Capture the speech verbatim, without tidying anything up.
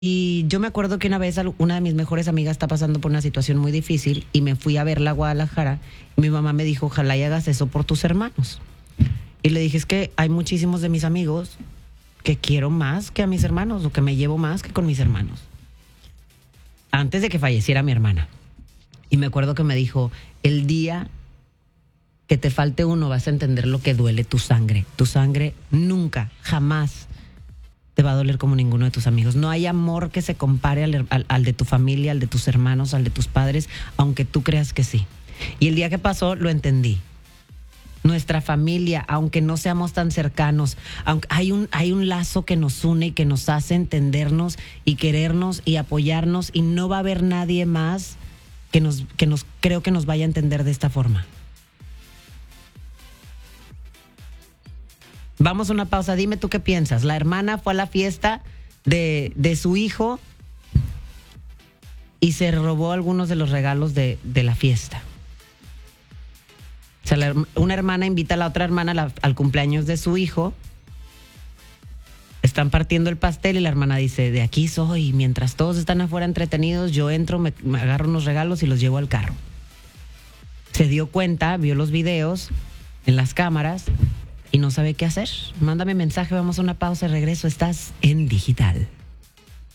Y yo me acuerdo que una vez una de mis mejores amigas está pasando por una situación muy difícil y me fui a verla a Guadalajara y mi mamá me dijo, ojalá y hagas eso por tus hermanos. Y le dije, es que hay muchísimos de mis amigos que quiero más que a mis hermanos o que me llevo más que con mis hermanos. Antes de que falleciera mi hermana. Y me acuerdo que me dijo, el día que te falte uno vas a entender lo que duele tu sangre. Tu sangre nunca, jamás te va a doler como ninguno de tus amigos. No hay amor que se compare al, al, al de tu familia, al de tus hermanos, al de tus padres, aunque tú creas que sí. Y el día que pasó lo entendí. Nuestra familia, aunque no seamos tan cercanos, aunque hay un, hay un lazo que nos une y que nos hace entendernos y querernos y apoyarnos, y no va a haber nadie más que nos, que nos creo que nos vaya a entender de esta forma. Vamos a una pausa, dime tú qué piensas. La hermana fue a la fiesta de, de su hijo y se robó algunos de los regalos de, de la fiesta. O sea, la, una hermana invita a la otra hermana la, al cumpleaños de su hijo. Están partiendo el pastel y la hermana dice, de aquí soy. Mientras todos están afuera entretenidos, yo entro, me, me agarro unos regalos y los llevo al carro. Se dio cuenta, vio los videos en las cámaras y no sabe qué hacer. Mándame mensaje, vamos a una pausa y regreso. Estás en Digital.